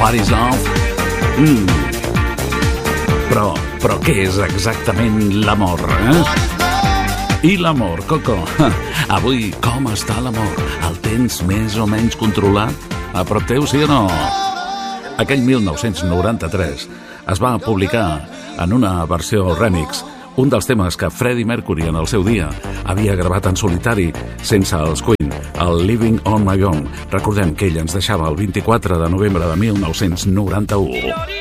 What is love? Però què és exactament l'amor, I l'amor, Coco? Avui, com està l'amor? El tens més o menys controlat? A prop teu, sí o no? Aquell 1993 es va publicar en una versió remix un dels temes que Freddie Mercury en el seu dia havia gravat en solitari sense els Queen, el Living on My Own. Recordem que ell ens deixava el 24 de novembre de 1991.